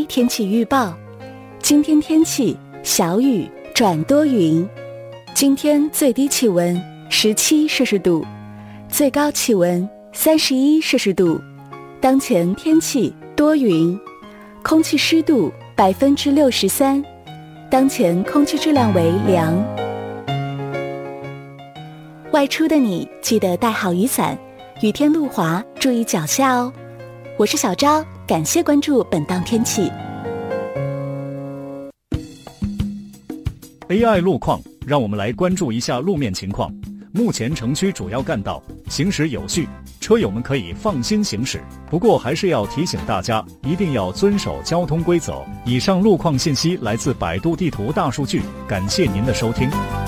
天气预报。今天天气小雨转多云，今天最低气温17摄氏度，最高气温31摄氏度。当前天气多云，空气湿度63%，当前空气质量为良。外出的你记得带好雨伞，雨天路滑，注意脚下哦。我是小昭，感谢关注本档天气。 AI 路况，让我们来关注一下路面情况。目前城区主要干道行驶有序，车友们可以放心行驶。不过还是要提醒大家，一定要遵守交通规则。以上路况信息来自百度地图大数据，感谢您的收听。